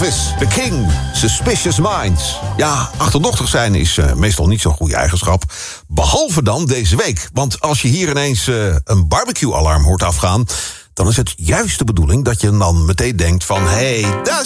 Elvis, The King, Suspicious Minds. Ja, achterdochtig zijn is meestal niet zo'n goede eigenschap. Behalve dan deze week. Want als je hier ineens een barbecue-alarm hoort afgaan, dan is het juist de bedoeling dat je dan meteen denkt van, hé, daar